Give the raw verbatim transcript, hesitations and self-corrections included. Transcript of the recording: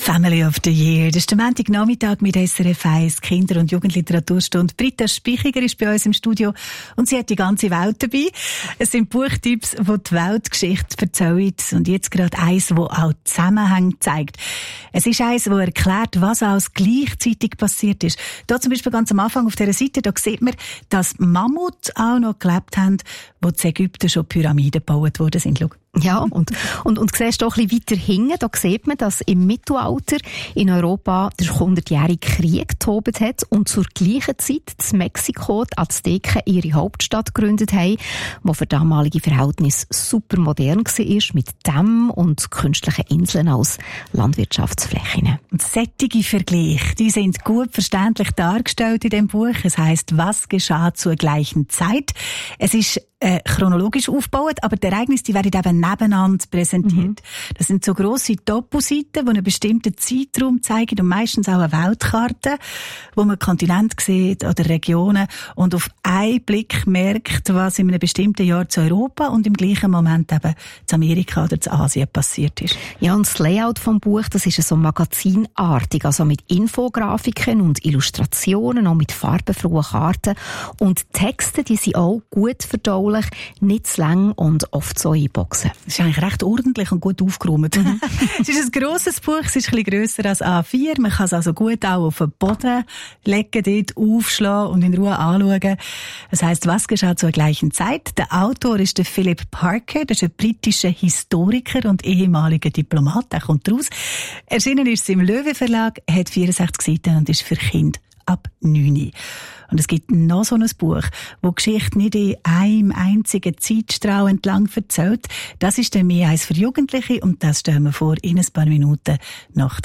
Family of the Year. Das ist der Montagnachmittag mit S R F eins Kinder- und Jugendliteraturstunde. Britta Spichiger ist bei uns im Studio und sie hat die ganze Welt dabei. Es sind Buchtipps, die die Weltgeschichte erzählen und jetzt gerade eins, das auch Zusammenhänge zeigt. Es ist eins, das erklärt, was alles gleichzeitig passiert ist. Da zum Beispiel ganz am Anfang auf dieser Seite, da sieht man, dass Mammuts auch noch gelebt haben, wo in Ägypten schon Pyramiden gebaut worden sind. Schau. Ja, und, und, und siehst du auch ein bisschen weiter hinten, da sieht man, dass im Mittelalter in Europa der hundertjährige Krieg getobt hat und zur gleichen Zeit in Mexiko die Azteken ihre Hauptstadt gegründet haben, die für damalige Verhältnisse super modern war, mit Dämmen und künstlichen Inseln als Landwirtschaftsflächen. Und solche Vergleiche, die sind gut verständlich dargestellt in dem Buch. Es heisst, was geschah zur gleichen Zeit. Es ist äh, chronologisch aufgebaut, aber die Ereignisse, die werden eben nebeneinander präsentiert. Mhm. Das sind so grosse Toposeiten, die einen bestimmten Zeitraum zeigen und meistens auch eine Weltkarte, wo man Kontinente sieht oder Regionen und auf einen Blick merkt, was in einem bestimmten Jahr zu Europa und im gleichen Moment eben zu Amerika oder zu Asien passiert ist. Ja, und das Layout vom Buch, das ist so magazinartig, also mit Infografiken und Illustrationen, auch mit farbenfrohen Karten. Und die Texte, die sind auch gut verdaulich, nicht zu lang und oft so in Boxen. Es ist eigentlich recht ordentlich und gut aufgeräumt. Mhm. Es ist ein grosses Buch, es ist ein bisschen grösser als A vier. Man kann es also gut auch auf den Boden legen, dort aufschlagen und in Ruhe anschauen. Das heisst, was geschah zur gleichen Zeit? Der Autor ist der Philip Parker, das ist ein britischer Historiker und ehemaliger Diplomat. Der kommt raus. Erschienen ist es im Löwe Verlag, hat vierundsechzig Seiten und ist für Kinder ab neun. Und es gibt noch so ein Buch, wo die Geschichte nicht in einem einzigen Zeitstrahl entlang erzählt. Das ist dann mehr eins für Jugendliche und das stellen wir vor in ein paar Minuten nach